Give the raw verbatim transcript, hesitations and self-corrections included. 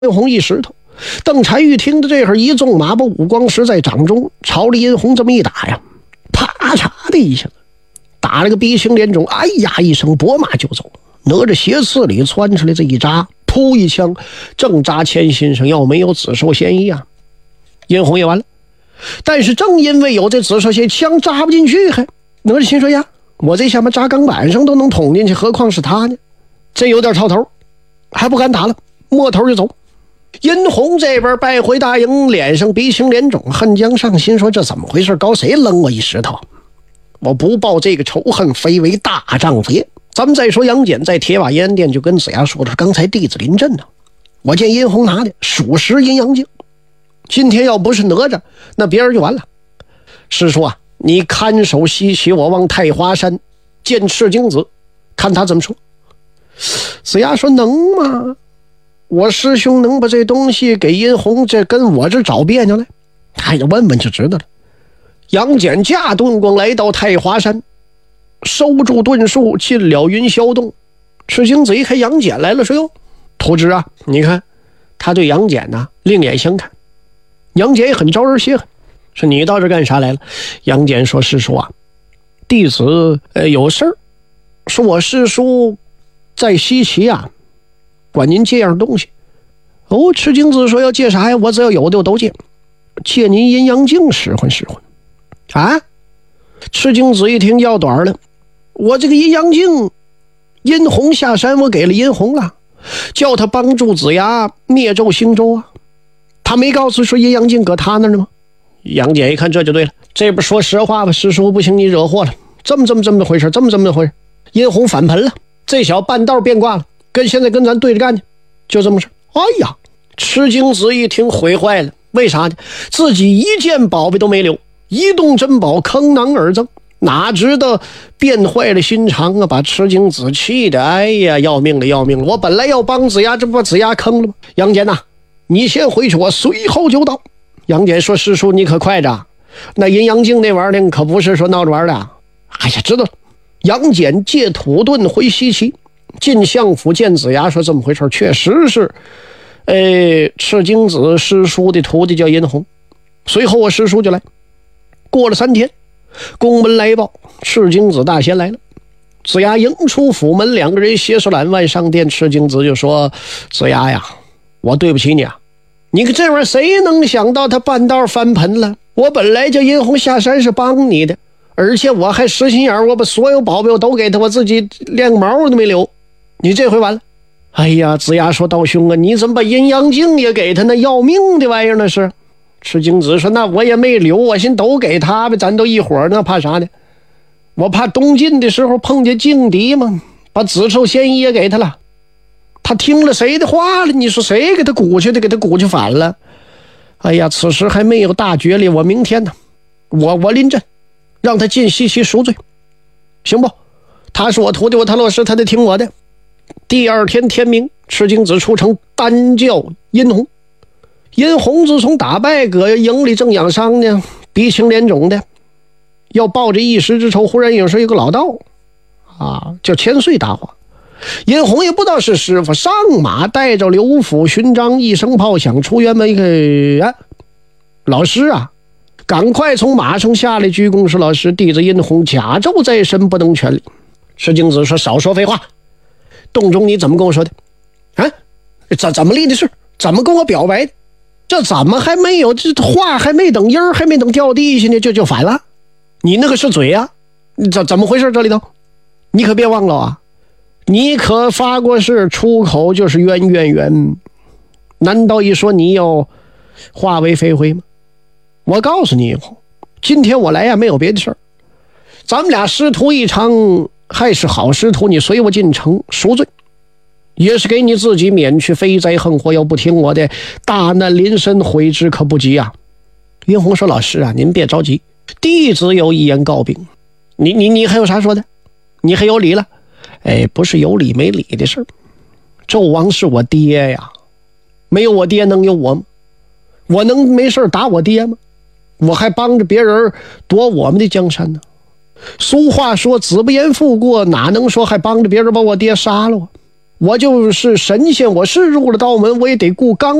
殷红一石头。邓婵玉听着这会儿一纵马步，五光石在掌中，朝着殷红这么一打呀，啪嚓的一下打了个鼻青脸肿，哎呀一声拨马就走。哪吒斜刺里窜出来这一扎，噗一枪正扎前心上，要没有紫寿仙一样，殷红也完了。但是正因为有这紫寿仙，枪扎不进去，还哪吒心说呀，我这下巴扎钢板上都能捅进去，何况是他呢？这有点超头，还不敢打了，摸头就走。殷红这边败回大营，脸上鼻青脸肿，恨将上心，说这怎么回事？搞谁扔我一石头？我不报这个仇恨，非为大丈夫也。咱们再说杨戬在铁瓦延安殿就跟子牙说的，刚才弟子临阵呢，我见殷红拿的属实阴阳镜，今天要不是哪吒，那别人就完了。师叔啊，你看守西岐，我往太华山见赤精子，看他怎么说。子牙说能吗？我师兄能把这东西给殷红，这跟我这找别扭来？哎呀，问问就知道了。杨戬驾遁光来到太华山，收住遁树，进了云霄洞。赤精子一看杨戬来了，说哟，徒侄啊，你看他对杨戬呢另眼相看。杨戬也很招人稀罕，说你到这干啥来了？杨戬说师叔啊，弟子呃有事儿，说我师叔在西岐啊管您借样东西。哦，赤精子说要借啥呀？我只要有的我都借，借您阴阳镜使唤使唤。啊，赤精子一听要短了，我这个阴阳镜殷红下山我给了殷红了，叫他帮助子牙灭纣兴周啊，他没告诉说阴阳镜搁他那儿呢吗？杨戬一看这就对了，这不说实话吧，师叔不行，你惹祸了，这么这么这么回事，这么这么回事。殷红反盆了，这小半道变卦了，跟现在跟咱对着干去，就这么事。哎呀，赤精子一听毁坏了，为啥呢？自己一件宝贝都没留，一动珍宝坑囊而赠，哪知道变坏了心肠啊，把赤精子气的哎呀要命了要命了，我本来要帮子牙，这不把子牙坑了吗？杨戬呐、啊，你先回去，我随后就到。杨戬说师叔你可快着，那阴阳镜那玩意儿可不是说闹着玩的。哎呀，知道了。杨戬借土遁回西岐，进相府见子牙，说这么回事，确实是呃，赤精子师叔的徒弟叫殷红。随后我师叔就来，过了三天，宫门来报，赤精子大仙来了。子牙迎出府门，两个人携手揽腕上殿。赤精子就说，子牙呀，我对不起你啊，你看这玩意儿谁能想到他半道翻盆了？我本来叫殷红下山是帮你的，而且我还实心眼，我把所有宝贝我都给他，我自己连个毛都没留，你这回完了。哎呀，子牙说，道兄啊，你怎么把阴阳镜也给他？那要命的玩意儿那是。赤精子说，那我也没留，我寻都给他呗，咱都一伙儿，那怕啥呢？我怕东晋的时候碰见劲敌嘛，把紫寿仙也给他了，他听了谁的话了？你说谁给他鼓去的？给他鼓去反了。哎呀，此时还没有大决裂，我明天呢，我我临阵，让他进西岐赎罪，行不？他是我徒弟，我他老师，他得听我的。第二天天明，赤精子出城单叫殷红。殷红自从打败搁营里正养伤呢，鼻青脸肿的，要报这一时之仇。忽然有时候有个老道啊，叫千岁大话。殷红也不知道是师傅，上马带着刘府勋章，一声炮响出院门，一个、啊、老师啊，赶快从马上下来鞠躬说，老师，弟子殷红甲胄在身，不能全力。赤精子说，少说废话，洞中你怎么跟我说的啊？怎怎么立的事？怎么跟我表白的？这怎么还没有，这话还没等音儿，还没等掉地下呢，就就反了？你那个是嘴啊？怎怎么回事？这里头你可别忘了啊，你可发过誓，出口就是冤冤冤，难道一说你要化为飞灰吗？我告诉你以后，今天我来呀，没有别的事儿，咱们俩师徒一场，还是好师徒，你随我进城赎罪，也是给你自己免去飞灾横祸，要不听我的，大难临身，悔之可不及啊。云红说，老师啊，您别着急，弟子有一言告禀。你你你还有啥说的？你还有理了？哎，不是有理没理的事儿，纣王是我爹呀，没有我爹能有我吗？我能没事打我爹吗？我还帮着别人夺我们的江山呢。俗话说，子不言父过，哪能说还帮着别人把我爹杀了？ 我就是神仙，我是入了道门，我也得顾刚